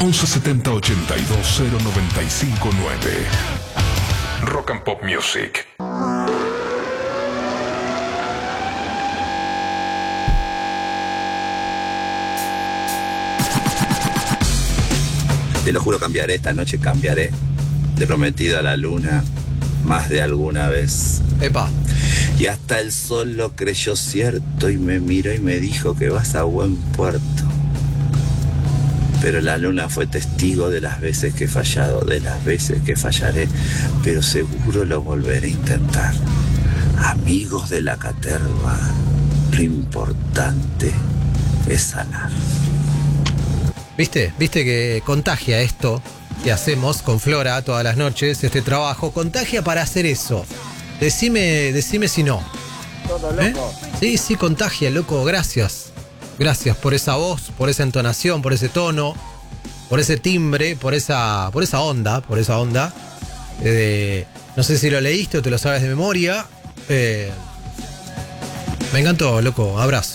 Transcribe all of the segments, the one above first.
1170 82 0959. Rock and Pop Music. Te lo juro, cambiaré, esta noche cambiaré. Te he prometido a la luna más de alguna vez. Epa. Y hasta el sol lo creyó cierto y me miró y me dijo que vas a buen puerto. Pero la luna fue testigo de las veces que he fallado, de las veces que fallaré, pero seguro lo volveré a intentar. Amigos de la caterva, lo importante es sanar. ¿Viste que contagia esto que hacemos con Flora todas las noches, este trabajo? Contagia para hacer eso. Decime si no. Todo loco. Sí, contagia, loco, gracias. Gracias por esa voz, por esa entonación, por ese tono, por ese timbre, por esa onda. No sé si lo leíste o te lo sabes de memoria. Me encantó, loco, abrazo.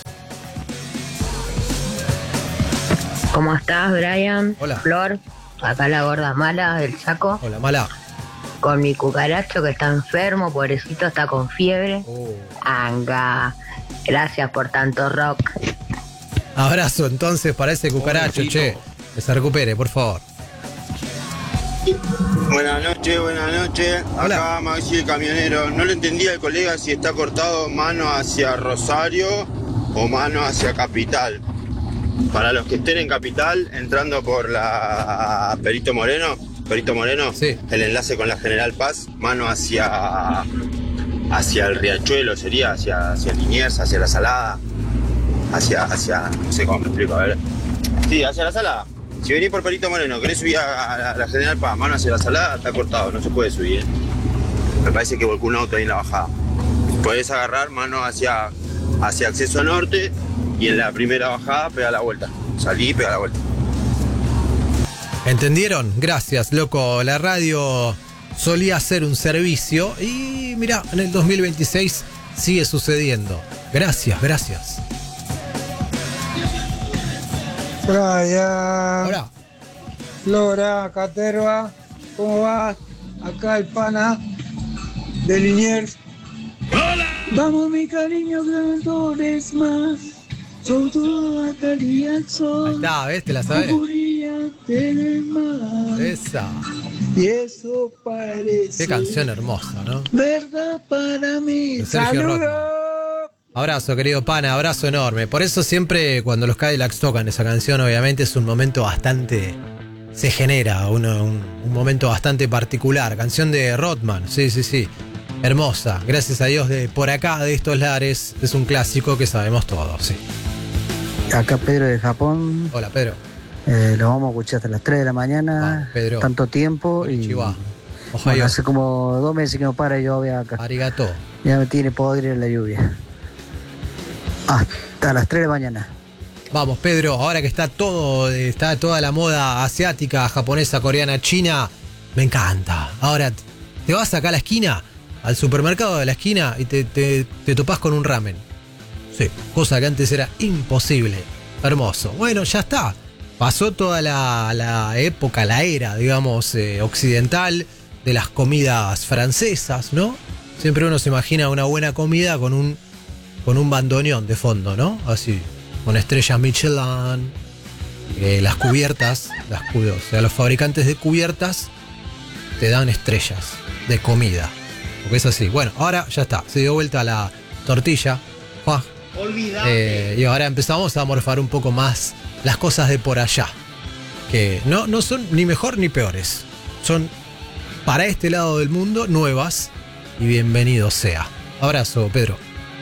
¿Cómo estás, Brian? Hola. Flor, acá la gorda mala del Chaco. Hola, mala. Con mi cucaracho que está enfermo, pobrecito, está con fiebre. Anga, gracias por tanto rock. Abrazo entonces para ese cucaracho, che. Que se recupere, por favor. Buenas noches. Hola. Acá Maxi el camionero. No le entendía al colega si está cortado mano hacia Rosario o mano hacia Capital. Para los que estén en Capital, entrando por la Perito Moreno, sí. El enlace con la General Paz, mano hacia el Riachuelo, sería hacia Liniers, hacia la Salada, hacia no sé cómo me explico, a ver. Sí, hacia la Salada. Si venís por Perito Moreno, querés subir a la General Paz, mano hacia la Salada, está cortado, no se puede subir. Me parece que volcó un auto ahí en la bajada. Podés agarrar mano hacia acceso norte y en la primera bajada pega la vuelta. Salí y pega la vuelta. ¿Entendieron? Gracias, loco. La radio solía ser un servicio y mirá, en el 2026 sigue sucediendo. Gracias. Brian, Hola. Flora, Caterva, ¿cómo va? Acá el pana de Liniers. ¡Hola! Vamos mi cariño, cantores más. Son toda calidad Ahí sol. está, ¿ves? ¿Te la sabes? Del mar. Esa. Y eso parece. Qué canción hermosa, ¿no? Verdad para mí. De Sergio ¡Saludos! Rotman. Abrazo, querido pana, abrazo enorme. Por eso siempre cuando los Cadillacs tocan esa canción, obviamente es un momento bastante... Se genera un momento bastante particular. Canción de Rotman, sí. Hermosa. Gracias a Dios de por acá, de estos lares. Es un clásico que sabemos todos, sí. Acá Pedro de Japón. Hola, Pedro. Lo vamos a escuchar hasta las 3 de la mañana. Vamos, Pedro. Tanto tiempo. Konnichiwa. Y bueno, hace como 2 meses que no para lluvia acá. Arigato. Ya me tiene podrido la lluvia. Hasta las 3 de la mañana. Vamos, Pedro, ahora que está toda la moda asiática, japonesa, coreana, china, me encanta. Ahora te vas acá a la esquina, al supermercado de la esquina y te topás con un ramen. Sí, cosa que antes era imposible. Hermoso. Bueno, ya está. Pasó toda la época, la era, digamos, occidental de las comidas francesas, ¿no? Siempre uno se imagina una buena comida con un bandoneón de fondo, ¿no? Así, con estrellas Michelin, las cubiertas, o sea, los fabricantes de cubiertas te dan estrellas de comida. Porque es así. Bueno, ahora ya está. Se dio vuelta la tortilla. Y ahora empezamos a morfar un poco más las cosas de por allá. Que no son ni mejor ni peores. Son para este lado del mundo nuevas. Y bienvenido sea. Abrazo, Pedro.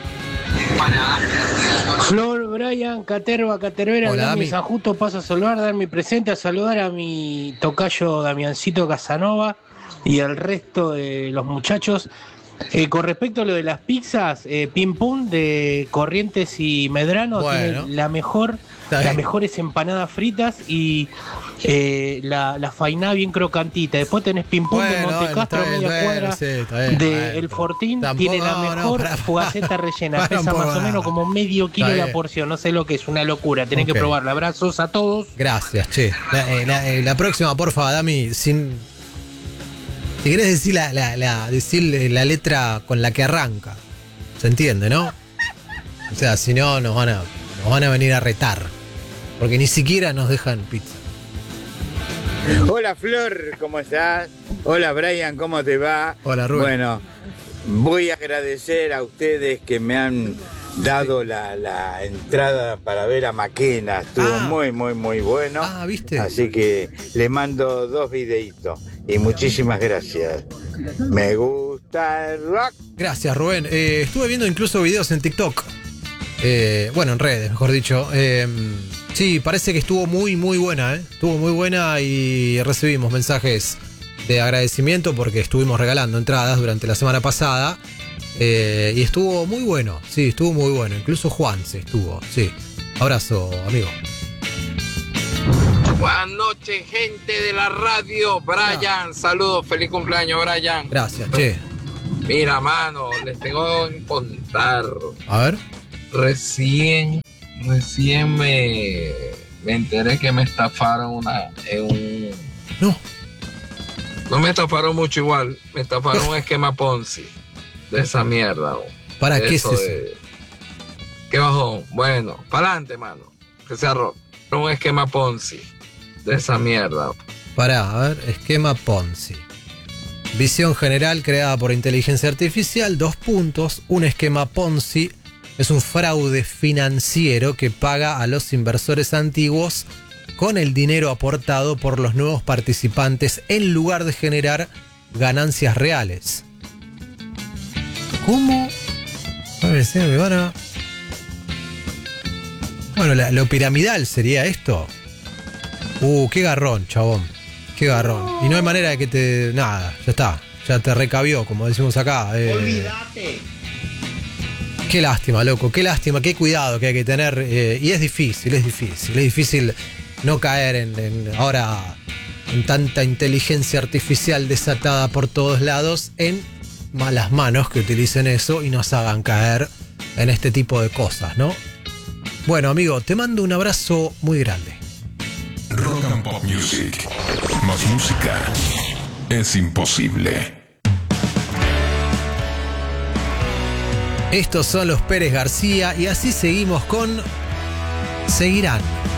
Flor, Brian, Catervera, hola, Dami San Justo, paso a saludar, dar mi presente, a saludar a mi tocayo Damiancito Casanova y al resto de los muchachos. Con respecto a lo de las pizzas, Pim Pum de Corrientes y Medrano bueno, tiene la mejor las mejores empanadas fritas y la fainá bien crocantita. Después tenés Ping-Pong de Montecastro, media cuadra de El Fortín. Tampoco, tiene la mejor fugaceta rellena. Pesa más o menos como medio kilo la porción. No sé lo que es, una locura. Tenés que probarla. Abrazos a todos. Gracias, che. La próxima, porfa, Dami, si querés decir decir la letra con la que arranca. ¿Se entiende, no? O sea, si no, nos van a venir a retar. Porque ni siquiera nos dejan pizza. Hola Flor, ¿cómo estás? Hola Brian, ¿cómo te va? Hola Rubén. Bueno, voy a agradecer a ustedes que me han dado la entrada para ver a Maquena. Estuvo muy bueno. ¿viste? Así que le mando 2 videitos. Y muchísimas gracias. Me gusta el rock. Gracias, Rubén. Estuve viendo incluso videos en TikTok. Bueno, en redes, mejor dicho. Sí, parece que estuvo muy buena, ¿eh? Estuvo muy buena y recibimos mensajes de agradecimiento porque estuvimos regalando entradas durante la semana pasada. Y estuvo muy bueno, sí, estuvo muy bueno. Incluso Juan se estuvo, sí. Abrazo, amigo. Buenas noches, gente de la radio. Brian, saludos, feliz cumpleaños, Brian. Gracias, che. Mira, mano, les tengo que contar. A ver. Recién me enteré que me estafaron No me estafaron mucho igual, me estafaron un esquema Ponzi de esa mierda. ¿Para qué es eso? ¿Qué bajón? Bueno, para adelante, mano. Que se arroja. Un esquema Ponzi de esa mierda. Pará, a ver, esquema Ponzi. Visión general creada por inteligencia artificial, 2 puntos. Un esquema Ponzi es un fraude financiero que paga a los inversores antiguos con el dinero aportado por los nuevos participantes en lugar de generar ganancias reales. ¿Cómo? A ver, si me van a... Bueno, lo piramidal sería esto. Qué garrón, chabón. Qué garrón. Y no hay manera de que te... Nada, ya está. Ya te recabió, como decimos acá. Olvídate. Qué lástima, loco. Qué lástima, qué cuidado que hay que tener. Y es difícil no caer en tanta inteligencia artificial desatada por todos lados, en malas manos que utilicen eso y nos hagan caer en este tipo de cosas, ¿no? Bueno, amigo, te mando un abrazo muy grande. Rock and Pop Music. Más música es imposible. Estos son los Pérez García y así seguimos con Seguirán.